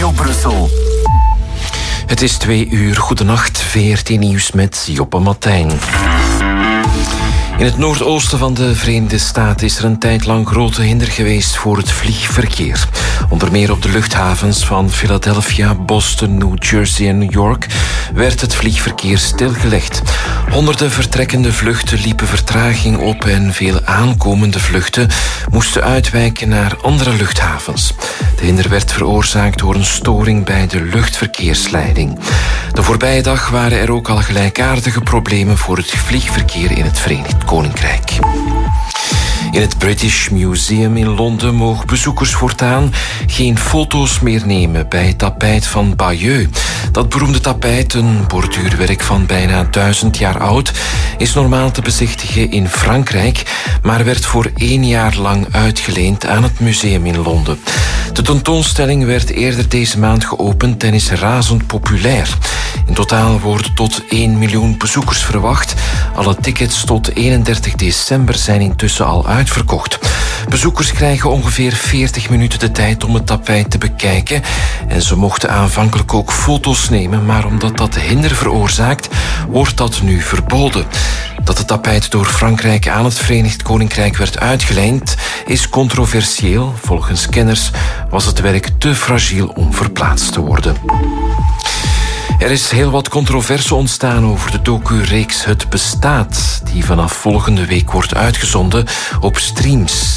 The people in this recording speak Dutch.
Radio Brussel. Het is 2:00. Goedenacht, VRT Nieuws met Joppe Martijn. In het noordoosten van de Verenigde Staten is er een tijd lang grote hinder geweest voor het vliegverkeer. Onder meer op de luchthavens van Philadelphia, Boston, New Jersey en New York werd het vliegverkeer stilgelegd. Honderden vertrekkende vluchten liepen vertraging op en veel aankomende vluchten moesten uitwijken naar andere luchthavens. De hinder werd veroorzaakt door een storing bij de luchtverkeersleiding. De voorbije dag waren er ook al gelijkaardige problemen voor het vliegverkeer in het Verenigd Koninkrijk. In het British Museum in Londen mogen bezoekers voortaan geen foto's meer nemen bij het tapijt van Bayeux. Dat beroemde tapijt, een borduurwerk van bijna 1000 jaar oud, is normaal te bezichtigen in Frankrijk, maar werd voor 1 jaar lang uitgeleend aan het museum in Londen. De tentoonstelling werd eerder deze maand geopend en is razend populair. In totaal worden tot 1 miljoen bezoekers verwacht. Alle tickets tot 31 december zijn intussen al uitverkocht. Bezoekers krijgen ongeveer 40 minuten de tijd om het tapijt te bekijken. En ze mochten aanvankelijk ook foto's nemen, maar omdat dat hinder veroorzaakt, wordt dat nu verboden. Dat het tapijt door Frankrijk aan het Verenigd Koninkrijk werd uitgeleend is controversieel. Volgens kenners was het werk te fragiel om verplaatst te worden. Er is heel wat controverse ontstaan over de docu-reeks Het Bestaat, die vanaf volgende week wordt uitgezonden op streams.